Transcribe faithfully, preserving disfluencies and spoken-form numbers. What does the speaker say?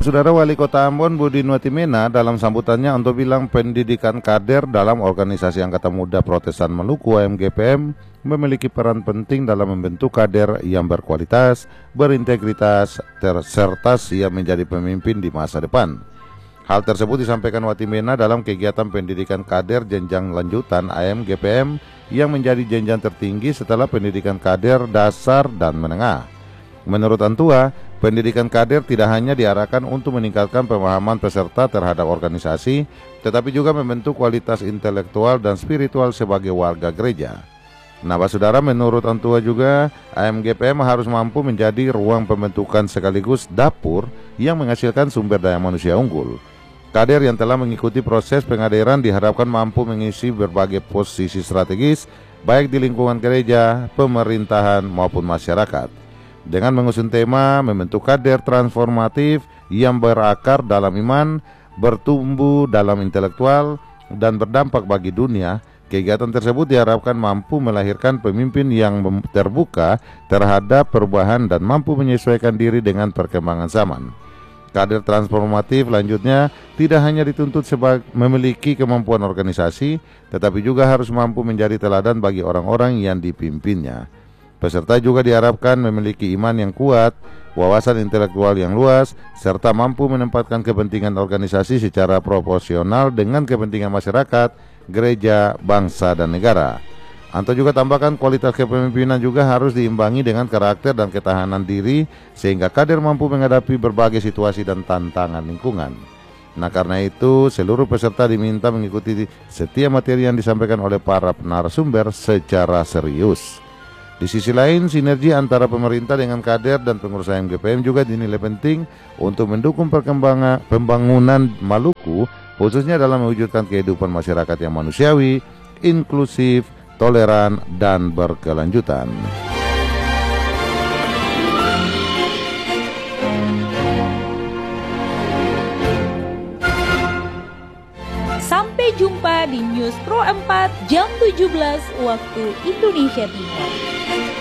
Saudara Wali Kota Ambon Budi Nuwatimena dalam sambutannya untuk bilang pendidikan kader dalam organisasi Angkatan Muda Protestan Maluku A M G P M memiliki peran penting dalam membentuk kader yang berkualitas, berintegritas, serta siap menjadi pemimpin di masa depan. Hal tersebut disampaikan Nuwatimena dalam kegiatan pendidikan kader jenjang lanjutan A M G P M yang menjadi jenjang tertinggi setelah pendidikan kader dasar dan menengah. Menurut Antua, pendidikan kader tidak hanya diarahkan untuk meningkatkan pemahaman peserta terhadap organisasi, tetapi juga membentuk kualitas intelektual dan spiritual sebagai warga gereja. Nah, saudara, menurut Antua juga, A M G P M harus mampu menjadi ruang pembentukan sekaligus dapur yang menghasilkan sumber daya manusia unggul. Kader yang telah mengikuti proses pengaderan diharapkan mampu mengisi berbagai posisi strategis, baik di lingkungan gereja, pemerintahan, maupun masyarakat. Dengan mengusung tema membentuk kader transformatif yang berakar dalam iman, bertumbuh dalam intelektual, dan berdampak bagi dunia, kegiatan tersebut diharapkan mampu melahirkan pemimpin yang terbuka terhadap perubahan dan mampu menyesuaikan diri dengan perkembangan zaman. Kader transformatif lanjutnya tidak hanya dituntut sebagai memiliki kemampuan organisasi, tetapi juga harus mampu menjadi teladan bagi orang-orang yang dipimpinnya. Peserta juga diharapkan memiliki iman yang kuat, wawasan intelektual yang luas, serta mampu menempatkan kepentingan organisasi secara proporsional dengan kepentingan masyarakat, gereja, bangsa, dan negara. Anto juga tambahkan kualitas kepemimpinan juga harus diimbangi dengan karakter dan ketahanan diri sehingga kader mampu menghadapi berbagai situasi dan tantangan lingkungan. Nah, karena itu seluruh peserta diminta mengikuti setiap materi yang disampaikan oleh para narasumber secara serius. Di sisi lain, sinergi antara pemerintah dengan kader dan pengurus A M G P M juga dinilai penting untuk mendukung perkembangan pembangunan Maluku, khususnya dalam mewujudkan kehidupan masyarakat yang manusiawi, inklusif, toleran, dan berkelanjutan. Sampai jumpa di News Pro empat jam tujuh belas waktu Indonesia Timur.